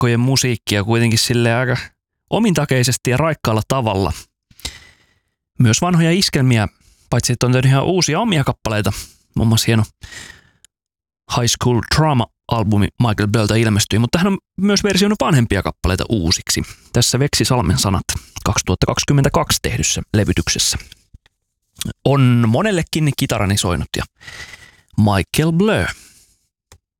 klassikkojen musiikkia kuitenkin silleen aika omintakeisesti ja raikkaalla tavalla. Myös vanhoja iskelmiä, paitsi että on tehnyt ihan uusia omia kappaleita. Muun muassa hieno High School Trauma-albumi Michael Belltä ilmestyi, mutta hän on myös versioinut vanhempia kappaleita uusiksi. Tässä Veksi Salmen sanat 2022 tehdyssä levytyksessä. On monellekin kitarani soinut ja Michael Blur.